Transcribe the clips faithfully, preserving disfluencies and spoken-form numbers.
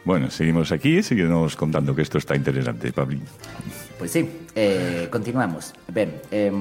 Bueno, seguimos aquí, seguimos contando que esto está interesante, Pablín. Pois sí, eh, continuamos. Ben, eh,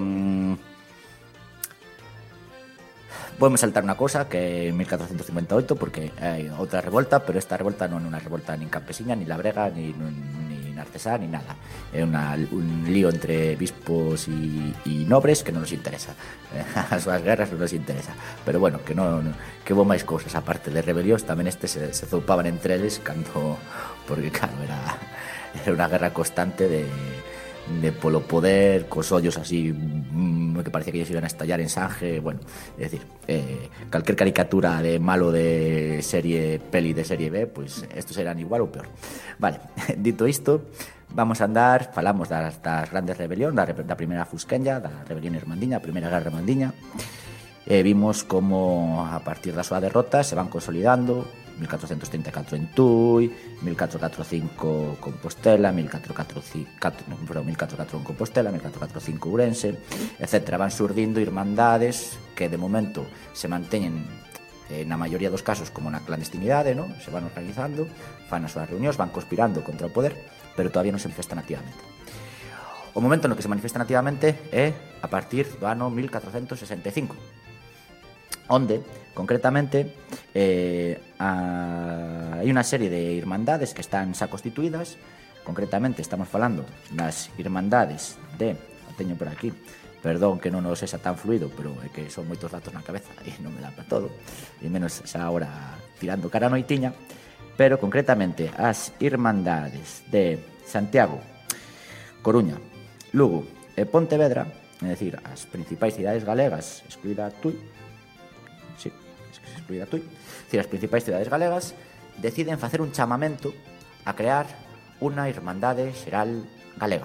vou saltar unha cosa que é mil catrocentos cincuenta e oito, porque hai outra revolta, pero esta revolta non é unha revolta nin campesina, nin labrega, nin, nin artesá, nin nada. É una, un lío entre bispos e, e nobres que non nos interesa. As súas guerras non nos interesa. Pero bueno, que non que houve máis cousas, aparte de rebelións, tamén estes se, se zoupaban entre eles cando, porque claro, era, era unha guerra constante de de polo poder, cos ollos así mmm, que parecía que ellos iban a estallar en sangue. Bueno, es decir, eh, calquer caricatura de malo de serie peli de serie B, pues estos eran igual ou peor. Vale, dito isto, vamos a andar, falamos das, das grandes rebelións, da, da primeira Fusquenlla, da rebelión irmandiña, a primeira guerra irmandiña. Eh, vimos como a partir da súa derrota se van consolidando. mil catrocentos treinta e catro en Tui, mil catrocentos catro e cinco Compostela, mil catrocentos catro e catro en Compostela, mil catrocentos catro e cinco Ourense, etcétera. Van surdindo irmandades que de momento se manteñen eh, na maioría dos casos como na clandestinidade, ¿no? Se van organizando, fan as súas reunións, van conspirando contra o poder, pero todavía non se manifestan activamente. O momento no que se manifestan activamente é a partir do ano mil catrocentos sesenta e cinco, onde, concretamente, eh, a, hai unha serie de irmandades que están xa constituídas. Concretamente, estamos falando das irmandades de, o teño por aquí, perdón que non os sexa tan fluido, pero é que son moitos datos na cabeza e non me dá para todo, e menos xa agora tirando cara a noitiña, pero concretamente as irmandades de Santiago, Coruña, Lugo e Pontevedra, é dicir, as principais cidades galegas, excluída Tui, sí, excluída Tui, é dicir, as principais cidades galegas deciden facer un chamamento a crear unha irmandade xeral galega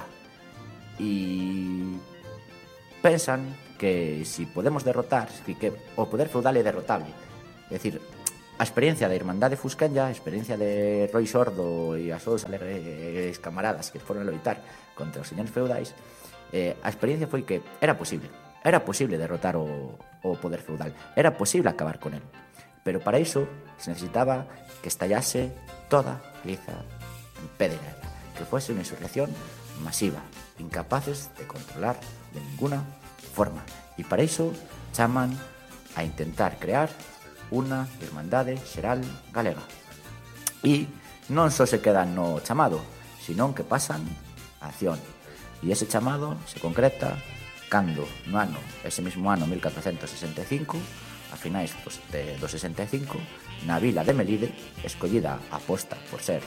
e pensan que si podemos derrotar, que o poder feudal é derrotable, é dicir, a experiencia da irmandade fusquenlla, a experiencia de Roi Sordo e as súas alegres camaradas que foron a loitar contra os señores feudais, eh, a experiencia foi que era posible, era posible derrotar o, o poder feudal, era posible acabar con él, pero para iso se necesitaba que estallase toda Galiza en pé de guerra, que fuese unha insurrección masiva, incapaces de controlar de ninguna forma, e para iso chaman a intentar crear unha irmandade xeral galega. E non só se quedan no chamado, senón que pasan a acción. E ese chamado se concreta cando no ano, ese mismo ano mil catrocentos sesenta e cinco, a finais dos, de, do sesenta e cinco, na vila de Melide, escollida a posta por ser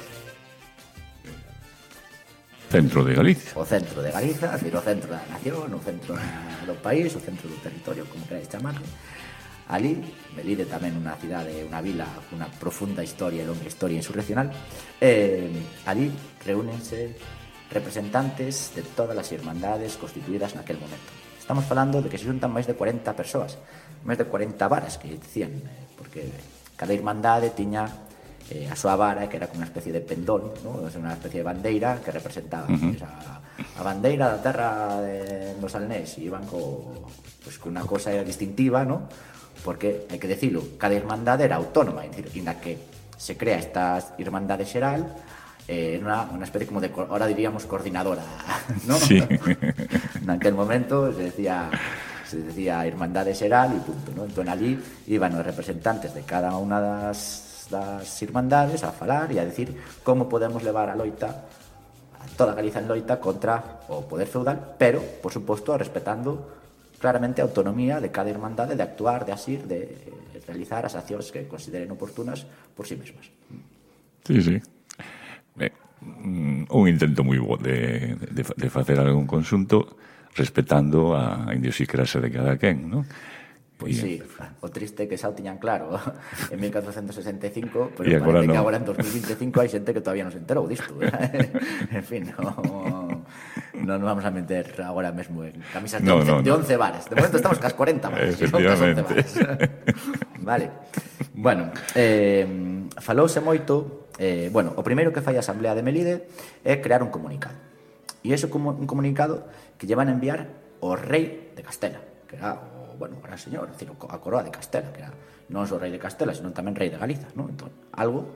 centro de Galicia. O centro de Galiza, é dicir, o centro da nación, o centro do país, o centro do territorio, como queráis chamarlo. Ali, Melide tamén unha cidade, unha vila, unha profunda historia e longa historia insurreccional, eh, ali reúnense representantes de todas as irmandades constituídas naquel momento. Estamos falando de que se xuntan máis de cuarenta persoas, máis de cuarenta varas que dicían, eh, porque cada irmandade tiña eh, a súa vara, que era como unha especie de pendón, ¿no? Unha especie de bandeira que representaba uh-huh. pues, a, a bandeira da terra de los Alnés, e iban co, pues, con unha cosa distintiva, ¿no? Porque, hai que decirlo, cada irmandade era autónoma, é dicir, na que se crea esta irmandade xeral, eh, unha, unha especie como de, ahora diríamos, coordinadora, ¿no? Sí. Naquel momento se decía, se decía irmandade xeral e punto, ¿no? Entón, ali iban os representantes de cada unha das, das irmandades a falar e a decir como podemos levar a loita, a toda Galiza en loita contra o poder feudal, pero, por suposto, respetando claramente a autonomía de cada irmandade de actuar, de asir, de realizar as accións que consideren oportunas por sí mesmas. Sí, sí. Eh, un intento moi bo de, de, de facer algún conxunto respetando a idiosincrasia de cada quen, non? Pois sí, o triste é que xa o tiñan claro en mil catrocentos sesenta e cinco, pero agora parece no. que agora en dos mil vinte e cinco hai xente que todavía non se enterou disto. En fin, non no nos vamos a meter agora mesmo en camisas de, no, once, no, de no. once varas. De momento estamos cas cuarenta varas. Efectivamente. Vale. Bueno, eh, falouse moito, eh, bueno, o primeiro que fai a Asamblea de Melide é crear un comunicado. E ese como un comunicado que llevan a enviar ao rei de Castela, que era o, bueno, o gran señor, é dicir, a coroa de Castela, que era non só rei de Castela, senón tamén rei de Galiza, ¿no? Entón, algo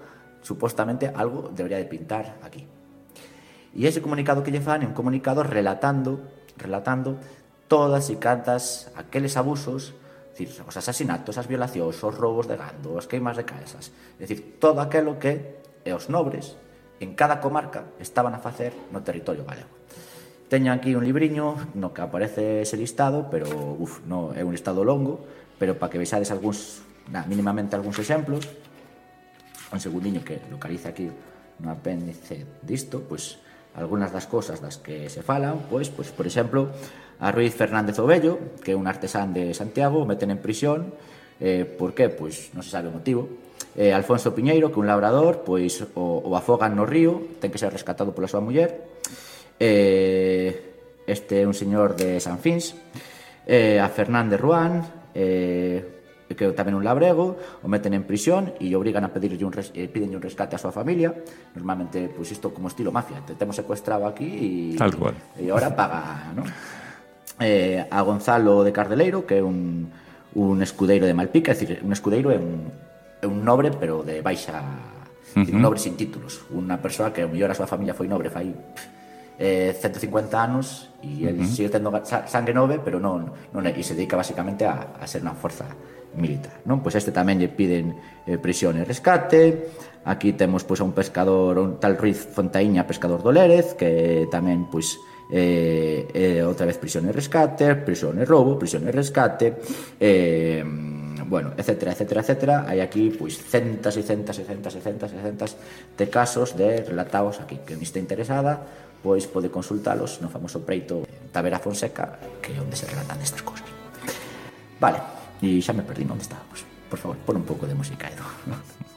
supostamente algo debería de pintar aquí. E ese comunicado que lle fan é un comunicado relatando relatando todas e cantas aqueles abusos, decir, os asasinatos, as violacións, os roubos de gando, as queimas de casas, é dicir, todo aquelo que os nobres en cada comarca estaban a facer no territorio galego. Teño aquí un libriño no que aparece ese listado, pero uf, no, é un listado longo, pero para que vexades algúns, na, mínimamente algúns exemplos, un segundiño que localiza aquí no apéndice disto, pois algunhas das cosas das que se falan, pois, pois por exemplo, a Ruiz Fernández Obello, que é un artesán de Santiago, o meten en prisión, eh, por que? Pois non se sabe o motivo. Eh, Alfonso Piñeiro, que é un labrador, pois o, o afogan no río, ten que ser rescatado pola súa muller. Eh, este é un señor de San Fins. Eh, a Fernández Ruán, eh, que é tamén un labrego, o meten en prisión e obrigan a pedirlle un, res, eh, pídenlle un rescate á súa familia. Normalmente, pois isto como estilo mafia, te temos secuestrado aquí e, tal cual, e ahora paga, ¿no? Eh, a Gonzalo de Cardeleiro, que é un, un escudeiro de Malpica, é dicir, un escudeiro é un, é un nobre, pero de baixa, uh-huh. un nobre sin títulos, unha persoa que ao mellor a súa familia foi nobre fai eh, ciento cincuenta anos e el uh-huh. sigue tendo sangue nobre, pero non, non é, e se dedica basicamente a, a ser unha forza militar, non? Pois este tamén lle piden eh, prisión e rescate. Aquí temos pois a un pescador, un tal Ruiz Fontaíña, pescador do Lérez, que tamén pois eh, eh, outra vez prisión e rescate, prisión e roubo, prisión e rescate, eh, bueno, etcétera, etcétera, etcétera. Hai aquí pois centas e centas e centas e centas e centas de casos de relatados aquí. Que me está interesada, pois pode consultalos no famoso preito Tavera Fonseca, que é onde se relatan estas cosas. Vale. E xa me perdí onde estábamos. Por favor, pon un pouco de música, Edu.